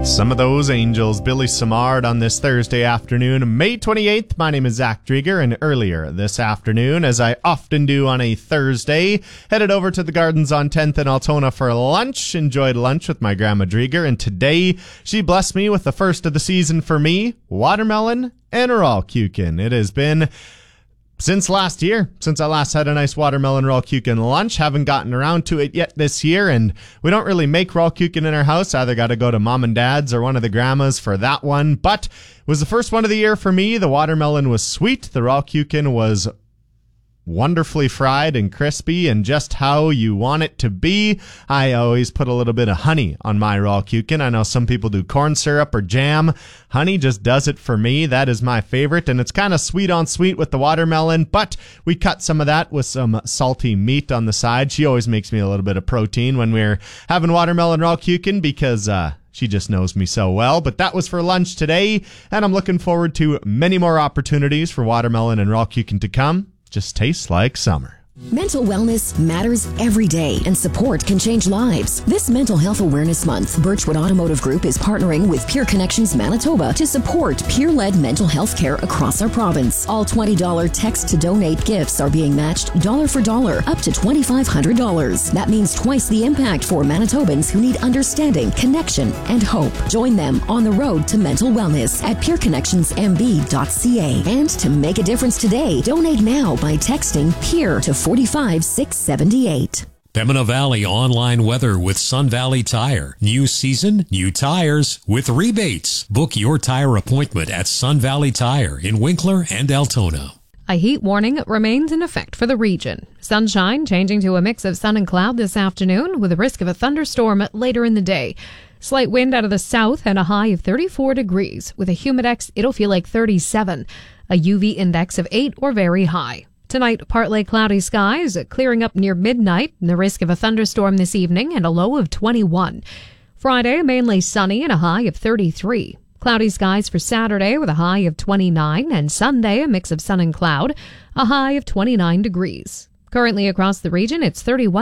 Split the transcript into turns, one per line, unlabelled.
Some of those angels, Billy Samard on this Thursday afternoon, May 28th. My name is Zach Drieger, and earlier this afternoon, as I often do on a Thursday, headed over to the Gardens on 10th in Altona for lunch. Enjoyed lunch with my grandma Drieger, and today she blessed me with the first of the season for me, watermelon and raw kuchen. It has been since last year, since I last had a nice watermelon raw kuchen lunch. Haven't gotten around to it yet this year, and we don't really make raw kuchen in our house. Either got to go to mom and dad's or one of the grandmas for that one, but it was the first one of the year for me. The watermelon was sweet. The raw kuchen was wonderfully fried and crispy and just how you want it to be. I always put a little bit of honey on my raw kuchen. I know some people do corn syrup or jam. Honey just does it for me. That is my favorite, and it's kind of sweet on sweet with the watermelon, but we cut some of that with some salty meat on the side. She always makes me a little bit of protein when we're having watermelon raw kuchen because she just knows me so well. But that was for lunch today, and I'm looking forward to many more opportunities for watermelon and raw kuchen to come. Just tastes like summer.
Mental wellness matters every day, and support can change lives. This Mental Health Awareness Month, Birchwood Automotive Group is partnering with Peer Connections Manitoba to support peer-led mental health care across our province. All $20 text-to-donate gifts are being matched dollar for dollar, up to $2,500. That means twice the impact for Manitobans who need understanding, connection, and hope. Join them on the road to mental wellness at peerconnectionsmb.ca. And to make a difference today, donate now by texting PEER to 45678.
Pembina Valley online weather with Sun Valley Tire. New season, new tires with rebates. Book your tire appointment at Sun Valley Tire in Winkler and Altona.
A heat warning remains in effect for the region. Sunshine changing to a mix of sun and cloud this afternoon with a risk of a thunderstorm later in the day. Slight wind out of the south and a high of 34 degrees. With a humidex, it'll feel like 37. A UV index of 8 or very high. Tonight, partly cloudy skies, clearing up near midnight, and the risk of a thunderstorm this evening, and a low of 21. Friday, mainly sunny and a high of 33. Cloudy skies for Saturday with a high of 29, and Sunday, a mix of sun and cloud, a high of 29 degrees. Currently across the region, it's 31.